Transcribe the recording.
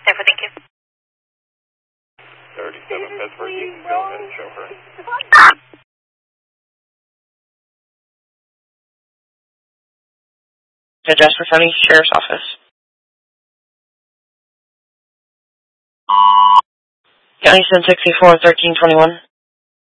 Stanford, thank you. 37 Pittsburgh, you can go ahead and chauffeur. Jasper County Sheriff's Office. County 764 1321.